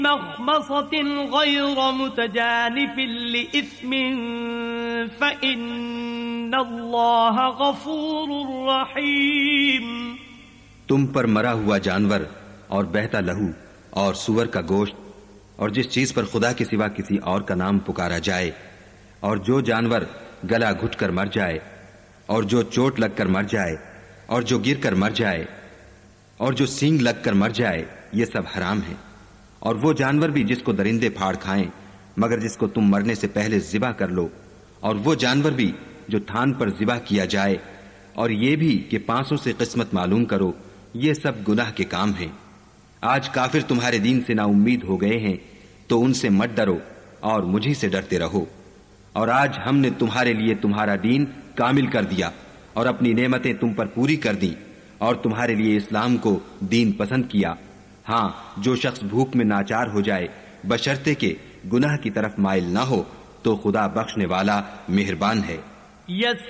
مخمصة غير متجانف لإثم فإن الله غفور رحيم۔ تم پر مرا ہوا جانور اور بہتا لہو اور سور کا گوشت اور جس چیز پر خدا کے سوا کسی اور کا نام پکارا جائے، اور جو جانور گلا گھٹ کر مر جائے، اور جو چوٹ لگ کر مر جائے، اور جو گر کر مر جائے، اور جو سینگ لگ کر مر جائے، یہ سب حرام ہے۔ اور وہ جانور بھی جس کو درندے پھاڑ کھائیں مگر جس کو تم مرنے سے پہلے ذبح کر لو، اور وہ جانور بھی جو تھان پر ذبح کیا جائے، اور یہ بھی کہ پانسوں سے قسمت معلوم کرو، یہ سب گناہ کے کام ہیں۔ آج کافر تمہارے دین سے نا امید ہو گئے ہیں تو ان سے مت ڈرو اور مجھی سے ڈرتے رہو۔ اور آج ہم نے تمہارے لیے تمہارا دین کامل کر دیا اور اپنی نعمتیں تم پر پوری کر دیں اور تمہارے لیے اسلام کو دین پسند کیا۔ ہاں، جو شخص بھوک میں ناچار ہو جائے بشرطے کہ گناہ کی طرف مائل نہ ہو تو خدا بخشنے والا مہربان ہے۔